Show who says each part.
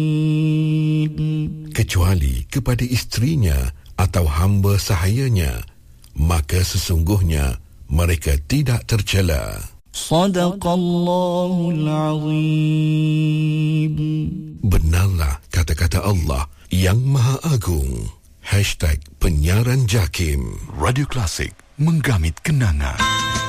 Speaker 1: kecuali kepada isterinya atau hamba sahayanya, maka sesungguhnya mereka tidak tercela.
Speaker 2: Sadaqallahul Azim.
Speaker 1: Benarlah kata-kata Allah yang Maha Agung. #penyiaran JAKIM.
Speaker 3: Radio Klasik, menggamit kenangan.